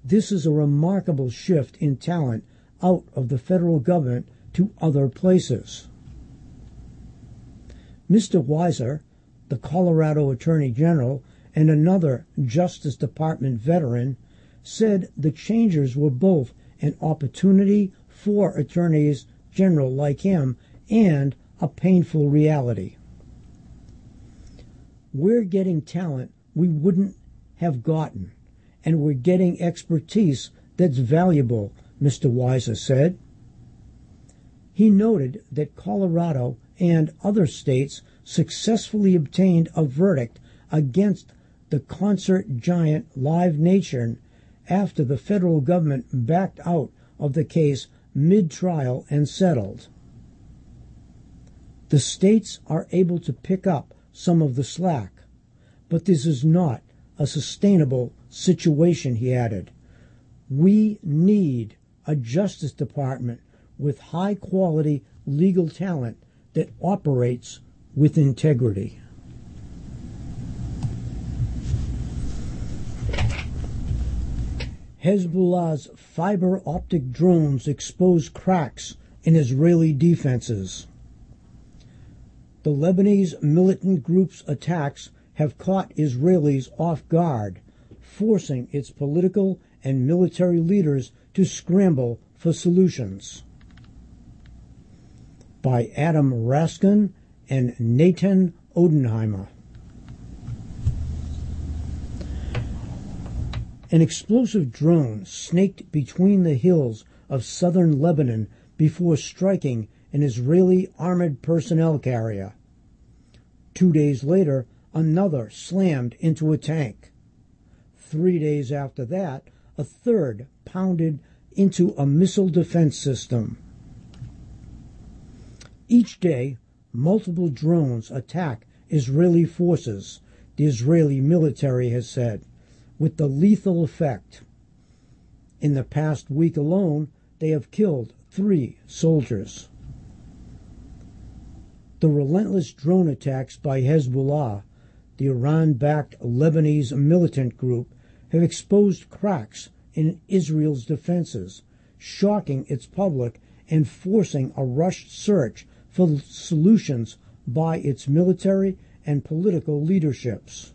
This is a remarkable shift in talent out of the federal government to other places. Mr. Weiser, the Colorado Attorney General, and another Justice Department veteran, said the changes were both an opportunity for attorneys general like him and a painful reality. We're getting talent we wouldn't have gotten, and we're getting expertise that's valuable, Mr. Weiser said. He noted that Colorado and other states successfully obtained a verdict against the concert giant Live Nation after the federal government backed out of the case mid-trial and settled. The states are able to pick up some of the slack, but this is not a sustainable situation, he added. We need a Justice Department with high-quality legal talent that operates with integrity. Hezbollah's fiber optic drones expose cracks in Israeli defenses. The Lebanese militant group's attacks have caught Israelis off guard, forcing its political and military leaders to scramble for solutions. By Adam Raskin and Nathan Odenheimer. An explosive drone snaked between the hills of southern Lebanon before striking an Israeli armored personnel carrier. 2 days later, another slammed into a tank. 3 days after that, a third pounded into a missile defense system. Each day, multiple drones attack Israeli forces, the Israeli military has said, with the lethal effect. In the past week alone, they have killed 3 soldiers. The relentless drone attacks by Hezbollah, the Iran-backed Lebanese militant group, have exposed cracks in Israel's defenses, shocking its public and forcing a rushed search for solutions by its military and political leaderships.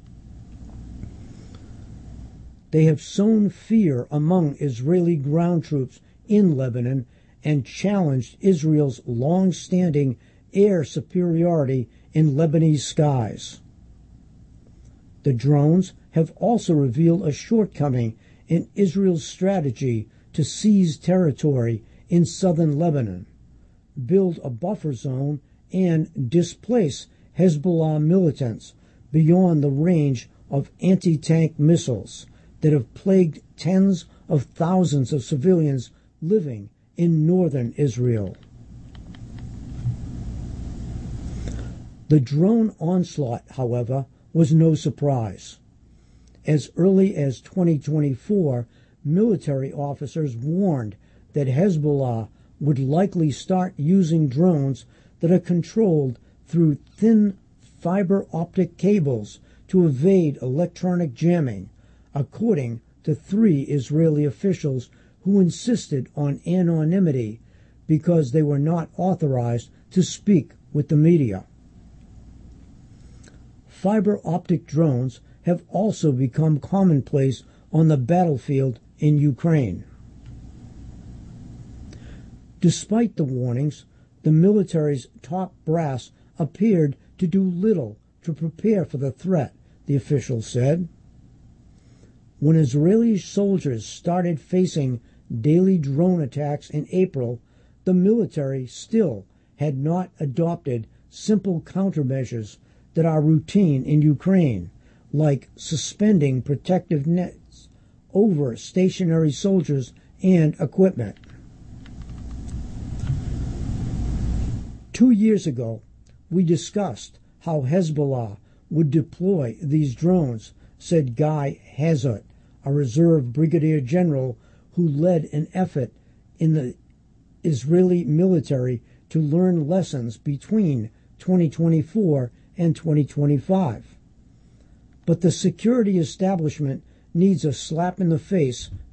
They have sown fear among Israeli ground troops in Lebanon and challenged Israel's long-standing air superiority in Lebanese skies. The drones have also revealed a shortcoming in Israel's strategy to seize territory in southern Lebanon, build a buffer zone, and displace Hezbollah militants beyond the range of anti-tank missiles that have plagued tens of thousands of civilians living in northern Israel. The drone onslaught, however, was no surprise. As early as 2024, military officers warned that Hezbollah would likely start using drones that are controlled through thin fiber optic cables to evade electronic jamming, according to 3 Israeli officials who insisted on anonymity because they were not authorized to speak with the media. Fiber optic drones have also become commonplace on the battlefield in Ukraine. Despite the warnings, the military's top brass appeared to do little to prepare for the threat, the official said. When Israeli soldiers started facing daily drone attacks in April, the military still had not adopted simple countermeasures that are routine in Ukraine, like suspending protective nets over stationary soldiers and equipment. 2 years ago, we discussed how Hezbollah would deploy these drones, said Guy Hazut, a reserve brigadier general who led an effort in the Israeli military to learn lessons between 2024 and 2025. But the security establishment needs a slap in the face